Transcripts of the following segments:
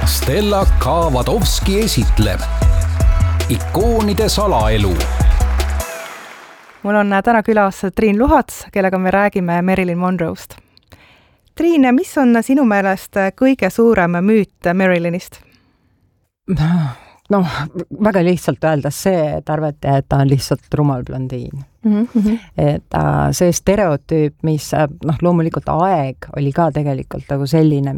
Stella Kavadovski esitleb ikoonide salaelu. Mul on täna külas Triin Luhats, kellega me räägime Marilyn Monroe'st. Triin, mis on sinu meelest kõige suurem müüt Marilynist? No, väga lihtsalt öeldes see, et arvati, et ta on lihtsalt rumal blondiin. Et see stereotüüp, mis loomulikult aeg oli ka tegelikult nagu selline,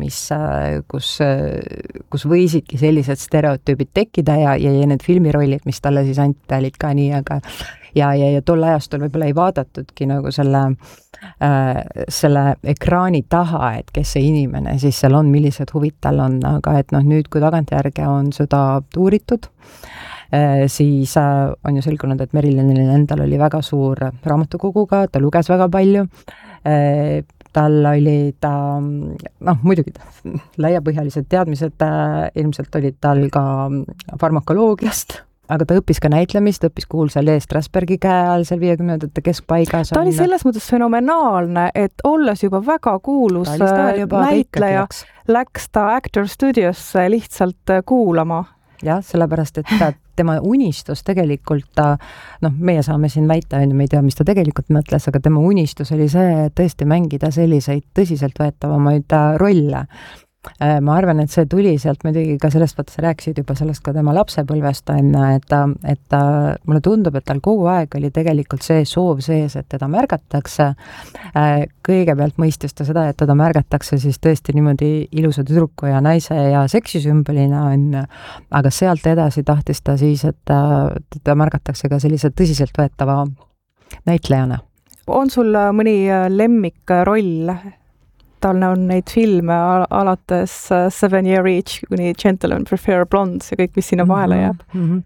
kus võisidki sellised stereotüübid tekkida ja need filmirollid, mis talle siis anti, olid ka nii, aga ja tol ajastul võib-olla ei vaadatudki nagu selle ekraani taha, et kes see inimene siis seal on, millised huvid tal on, aga et nüüd, kui tagantjärge on seda uuritud, siis on ju selgunud, et Marilynil endal oli väga suur raamatukoguga, ta luges väga palju, tal olid muidugi laiapõhjalised teadmised, ilmselt olid tal ka farmakoloogiast, aga ta õppis ka näitlemist, õppis kuulsa Lee Strasbergi käe all seal 50ndate keskpaigas. Ta oli selles mõttes fenomenaalne, et olles juba väga kuulus näitleja, läks ta Actor Studiosse lihtsalt kuulama. Jah, sellepärast, et tema unistus tegelikult, meie saame siin väita, me ei tea, mis ta tegelikult mõtles, aga tema unistus oli see, tõesti mängida selliseid tõsiselt võetavamaid rolle. Ma arvan, et see tuli sealt muidugi ka sellest, vaata sa rääkisid juba sellest ka tema lapsepõlvest, et mulle tundub, et tal kogu aeg oli tegelikult see soov sees, et teda märgatakse. Kõigepealt mõistis ta seda, et teda märgatakse siis tõesti niimoodi ilusa tüdruku ja naise ja seksisümbolina on, aga sealt edasi tahtis ta siis, et ta märgatakse ka sellise tõsiselt võetava näitlejana. On sul mõni lemmikroll? Tal on neid filme alates 7 Year Itch kuni Gentlemen Prefer Blondes ja kõik, mis sinna vahele jääb.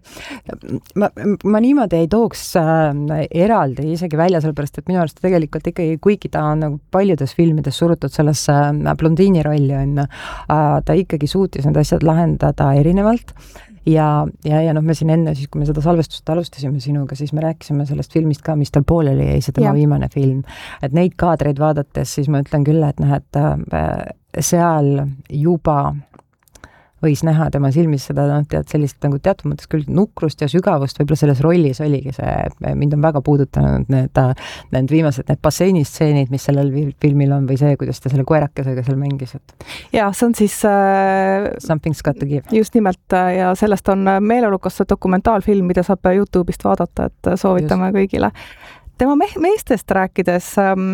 Ma niimoodi ei tooks eraldi isegi välja, sellepärast, et minu arust tegelikult ikkagi, kuigi ta on nagu paljudes filmides surutud sellesse blondiini rolli, ta ikkagi suutis need asjad lahendada erinevalt. Ja me siin enne, siis kui me seda salvestust alustasime sinuga, siis me rääkisime sellest filmist ka, mis tal pooleli jäi, see tema viimane film. Et neid kaadreid vaadates, siis ma ütlen küll, et seal juba võis näha tema silmis seda sellist nagu teatud mõttes küll nukrust ja sügavust, võib-olla selles rollis oligi see, mind on väga puudutanud need viimased, need basseinistseenid, mis sellel filmil on, või see, kuidas ta selle koerakesega seal mängis. Ja, see on siis Something's Got to Give. Just nimelt, ja sellest on meeleolukas dokumentaalfilm, mida saab YouTube'ist vaadata, et soovitame kõigile. Tema meestest rääkides,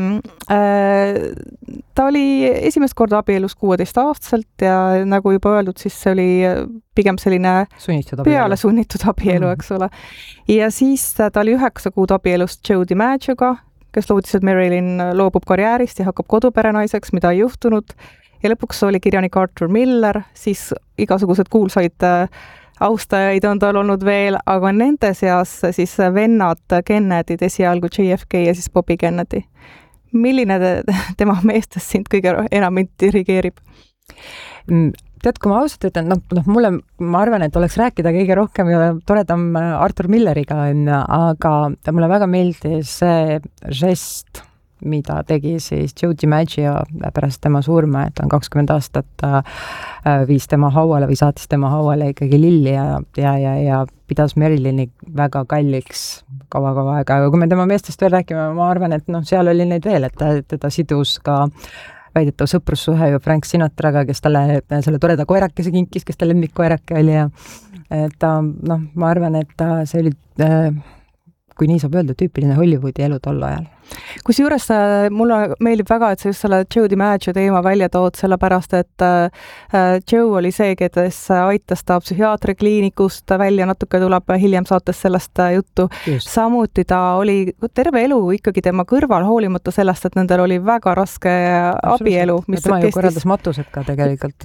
ta oli esimest korda abielus 16-aastaselt ja nagu juba öeldud, siis see oli pigem selline peale sunnitud abielu, eks ole. Ja siis ta oli 9 kuud abielust Joe DiMaggioga, kes lootis, et Marilyn loobub karjäärist ja hakkab koduperenaiseks, mida ei juhtunud. Ja lõpuks oli kirjanik Arthur Miller, siis igasugused kuulsaid austajaid on tal olnud veel, aga nende seas siis vennad Kennedyd, esialgu JFK ja siis Bobby Kennedy. Milline tema meestest sind kõige enam dirigeerib? Tead, kui ma ausalt ütlen, ma arvan, et oleks rääkida kõige rohkem ja toredam Arthur Milleriga, aga mulle väga meeldis see žest, mida tegi siis Joe DiMaggio pärast tema surma, et on 20 aastat viis tema hauale või saatis tema hauale ikkagi lilli ja pidas Marilyni väga kalliks kaua aega. Aga kui me tema meestest veel räägime, ma arvan, et seal oli neid veel, et teda sidus ka väidetav sõprussuhe ju Frank Sinatraga, kes talle selle toreda koerakese kinkis, kes ta lemmikkoerake oli ja et ma arvan, et see oli kui nii saab öelda, tüüpiline Hollywoodi elu tol ajal. Kusjuures mulle meeldib väga, et sa just selle Joe DiMaggio teema välja tood, sellepärast, et Joe oli see, kes aitas ta psühhiaatrikliinikust välja, natuke tuleb hiljem saates sellest juttu. Just. Samuti ta oli terve elu ikkagi tema kõrval, hoolimata sellest, et nendel oli väga raske abielu. Ja tema ju korraldas matused ka tegelikult.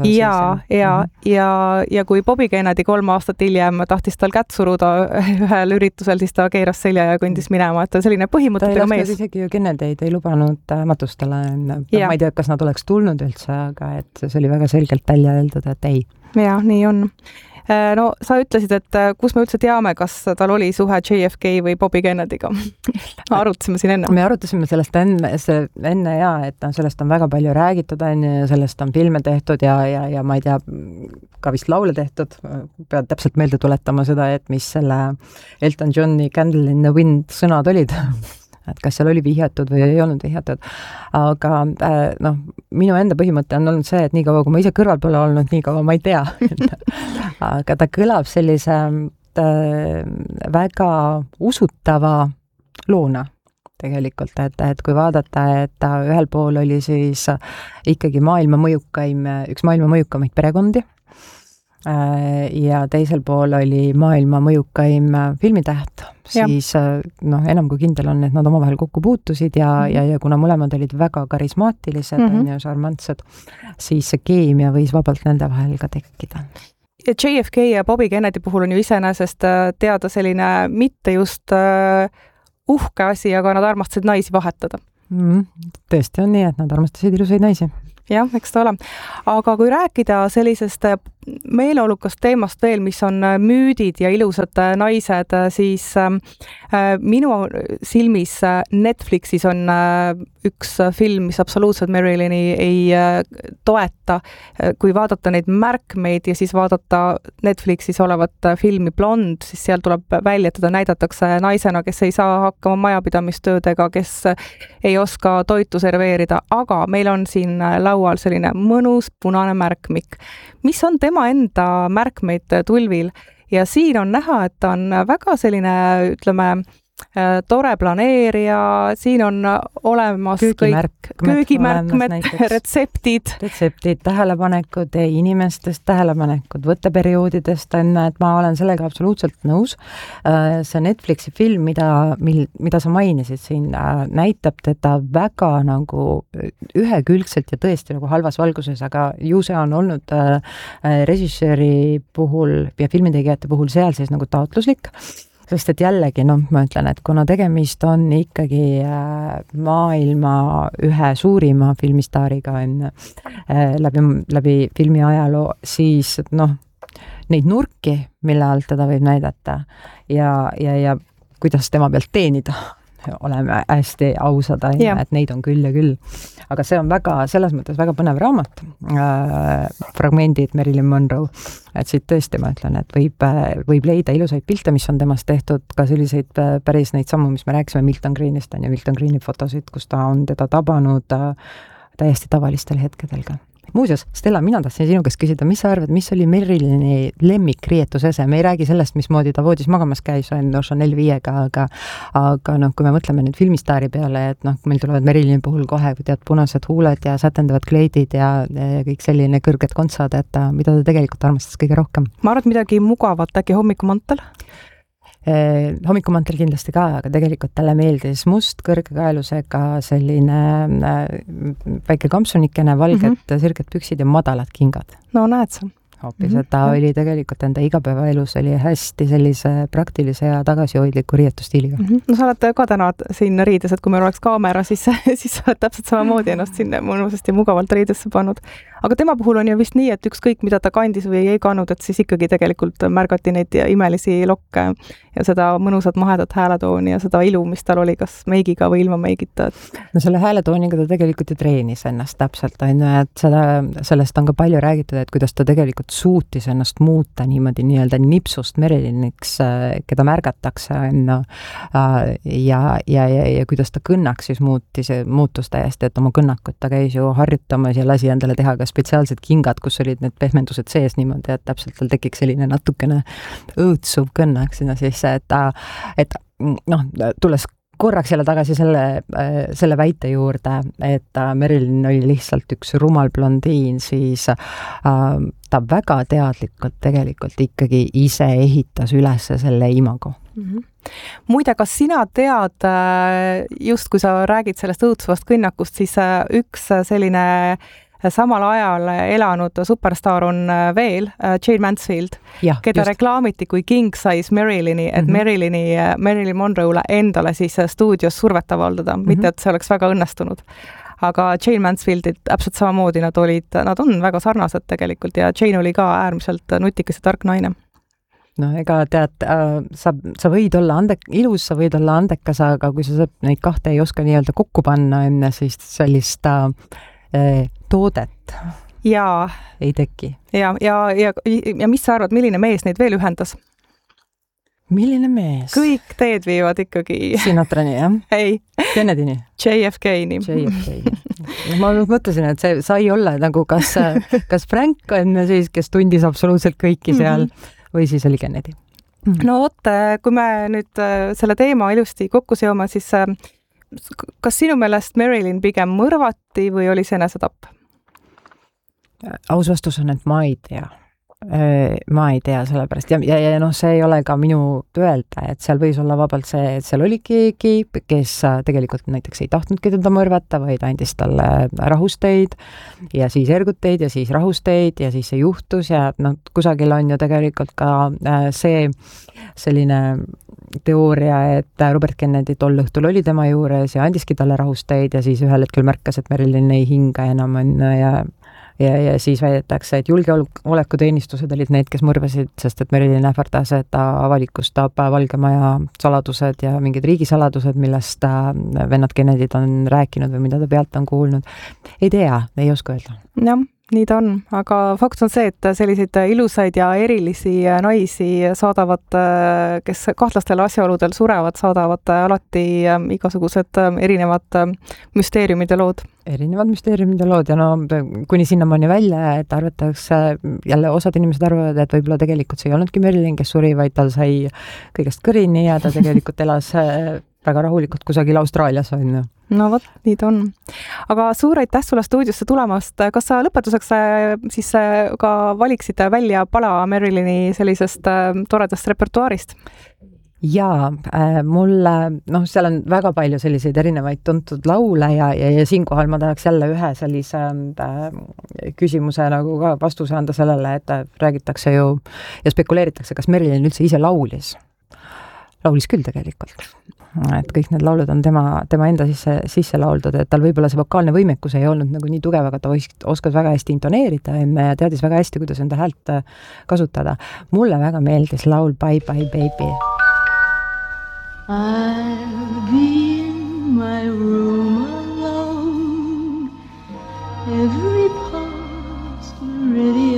Ja kui Bobby Kennedy 3 aastat hiljem tahtis tal kätt suruda ühel üritusel, siis ta keeras selja ja kõndis minema, et selline põhimõtetega mees. Ju Kennedy'd ei lubanud matustele. Ma ei tea, kas nad oleks tulnud üldse, aga et see oli väga selgelt välja öeldud, et ei. Ja, nii on. No sa ütlesid, et kus me üldse teame, kas tal oli suhe JFK või Bobby Kennedy'ga. Arutasime siin enne. Me arutasime sellest enne ja, et sellest on väga palju räägitud, ja sellest on filme tehtud ja ma ei tea, ka vist laule tehtud. Pead täpselt meelde tuletama seda, et mis selle Elton Johni Candle in the Wind sõnad olid. Et kas seal oli vihjatud või ei olnud vihjatud. Aga minu enda põhimõte on olnud see, et nii kaua, kui ma ise kõrval pole olnud, nii kaua ma ei tea. Aga ta kõlab sellise väga usutava loona tegelikult, et kui vaadata, et ta ühel pool oli siis ikkagi üks maailma mõjukamaid perekondi, ja teisel pool oli maailma mõjukaim filmitäht, siis enam kui kindel on, et nad omavahel kokku puutusid ja kuna mõlemad olid väga karismaatilised ja šarmantsed, siis see keemia võis vabalt nende vahel ka tekkida. JFK ja Bobby Kennedy puhul on ju iseenesest teada selline mitte just uhke asi, aga nad armastasid naisi vahetada. Tõesti on nii, et nad armastasid ilusaid naisi. Jah, eks ta ole. Aga kui rääkida sellisest meeleolukast teemast veel, mis on müüdid ja ilusad naised, siis minu silmis Netflixis on üks film, mis absoluutselt Marilyni ei toeta. Kui vaadata neid märkmeid ja siis vaadata Netflixis olevat filmi Blond, siis seal tuleb välja, et teda näidatakse naisena, kes ei saa hakkama majapidamistöödega, kes ei oska toitu serveerida, aga meil on siin laual selline mõnus punane märkmik. Mis on tema enda märkmeid tulvil ja siin on näha, et ta on väga selline, ütleme, tore planeerija, siin on olemas köögimärkmed, retseptid, tähelepanekud inimestest, tähelepanekud võtteperioodidest, et ma olen sellega absoluutselt nõus. See Netflixi film, mida sa mainisid siin, näitab teda väga nagu ühekülgselt ja tõesti nagu halvas valguses, aga ju see on olnud režissööri puhul ja filmitegijate puhul seal siis nagu taotluslik. Sest et jällegi, ma ütlen, et kuna tegemist on ikkagi maailma ühe suurima filmistaariga läbi filmi ajaloo, siis neid nurki, mille alt teda võib näidata ja kuidas tema pealt teenida, oleme hästi ausad, et neid on küll ja küll. Aga see on selles mõttes väga põnev raamat, fragmendid Marilyn Monroe, et siit tõesti ma ütlen, et võib leida ilusaid pilte, mis on temast tehtud, ka selliseid päris neid sammu, mis me rääkisime Milton Greenist ja Milton Greeni fotosid, kus ta on teda tabanud täiesti tavalistel hetkedel ka. Muuseas, Stella, mina tahtsin sinu käest küsida, mis sa arvad, mis oli Marilyni lemmikriietusese? Me ei räägi sellest, mismoodi ta voodis magamas käis, on Chanel 5-ga, aga kui me mõtleme nüüd filmistaari peale, et meil tulevad Marilyni puhul kohe, kui tead, punased huuled ja sätendavad kleidid ja kõik selline kõrged kontsad, et mida ta tegelikult armastas kõige rohkem? Ma arvan, midagi mugavat, äkki hommikumantel? Hommikumantel kindlasti ka, aga tegelikult talle meeldis must kõrgekaelusega selline väike kampsunikene, valged sirged püksid ja madalad kingad. No näed sa. Hoopis, et ta oli tegelikult enda igapäevaelus oli hästi sellise praktilise ja tagasihoidliku riietustiiliga. No sa oled ka täna siin riides, et kui meil oleks kaamera, siis sa oled täpselt samamoodi ennast siin mõnusasti mugavalt riidesse pannud. Aga tema puhul on ju vist nii, et ükskõik mida ta kandis või ei kandnud, et siis ikkagi tegelikult märgati neid imelisi lokke ja seda mõnusat mahedat hääletooni ja seda ilu, mis tal oli, kas meigiga või ilma meigita. No selle hääletooniga ta tegelikult ju treenis ennast täpselt, et sellest on ka palju räägitud, et kuidas ta tegelikult suutis ennast muuta niimoodi nii-öelda nipsust Marilyniks, keda märgatakse ja kuidas ta kõnnaks siis muutus täiesti, et oma kõnnakut ta käis ju harjutamas ja lasi endale teha ka spetsiaalsed kingad, kus olid need pehmendused sees niimoodi, et täpselt tal tekiks selline natukene õõtsuv kõnnaks sinna sisse, et tulles korraks jälle tagasi selle väite juurde, et Marilyn oli lihtsalt üks rumal blondiin, siis ta väga teadlikult tegelikult ikkagi ise ehitas üles selle imago. Muide, kas sina tead, just kui sa räägid sellest õõtsuvast kõnnakust, siis üks selline samal ajal elanud superstaar on veel Jane Mansfield, keda reklaamiti kui king size Marilyni, et Marilyn Monroe'le endale siis stuudios survet avaldada, mitte et see oleks väga õnnestunud. aga Jane Mansfieldid täpselt samamoodi, nad on väga sarnased tegelikult ja Jane oli ka äärmiselt nutikas ja tark naine. No ega tead, sa võid olla ilus, sa võid olla andekas, aga kui sa neid kahte ei oska nii-öelda kokku panna enne, siis sellist toodet ei teki. Ja mis sa arvad, milline mees neid veel ühendas? Milline mees? Kõik teed viivad ikkagi... Sinatrani, jah? Ei. Kennedyni? JFK-ni. Ma mõtlesin, et see sai olla nagu kas Frank on siis, kes tundis absoluutselt kõiki seal, või siis oli Kennedy. No vot, kui me nüüd selle teema ilusti kokku seome, siis kas sinu meelest Marilyn pigem mõrvati või oli see enesetapp? Aus vastus on, et ma ei tea. Ma ei tea sellepärast ja see ei ole ka minu öelda, et seal võis olla vabalt see, et seal oli keegi, kes tegelikult näiteks ei tahtnudki teda mõrvata, vaid andis talle rahusteid ja siis erguteid ja siis rahusteid ja siis see juhtus ja kusagil on ju tegelikult ka see selline teooria, et Robert Kennedy tol õhtul oli tema juures ja andiski talle rahusteid ja siis ühel hetkel märkas, et Marilyn ei hinga enam ja siis väidetakse, et julgeolekuteenistused olid need, kes mõrvasid, sest et Marilyn ähvardas, et ta avalikustab Valge Maja saladused ja mingid riigisaladused, millest vennad Kennedyd on rääkinud või mida ta pealt on kuulnud. Ei tea, ei oska öelda. Jah, nii ta on, aga fakt on see, et selliseid ilusaid ja erilisi naisi saadavad, kes kahtlastel asjaoludel surevad, saadavad alati igasugused erinevad müsteeriumide lood. Erinevad müsteeriumide lood ja kuni sinnamaani välja, et arvatakse, jälle osad inimesed arvavad, et võib-olla tegelikult see ei olnudki Marilyn, kes suri, vaid tal sai kõigest kõrini ja ta tegelikult elas väga rahulikult kusagil Austraalias on. No vot, nii ta on. Aga suur aitäh sulle stuudiosse tulemast. Kas sa lõpetuseks siis ka valiksid välja pala Marilyni sellisest toredast repertuaarist? Jaa, mulle, seal on väga palju selliseid erinevaid tuntud laule ja siinkohal ma tahaks jälle ühe sellise küsimuse nagu ka vastuse anda sellele, et räägitakse ju ja spekuleeritakse, kas Marilyn üldse ise laulis. Laulis küll tegelikult. Et kõik need laulud on tema enda sisse lauldud, et tal võib-olla see vokaalne võimekus ei olnud nagu nii tugev, aga ta oskas väga hästi intoneerida ja teadis väga hästi, kuidas enda häält kasutada. Mulle väga meeldis laul Bye Bye Baby. I'll be in my room alone. Every part's already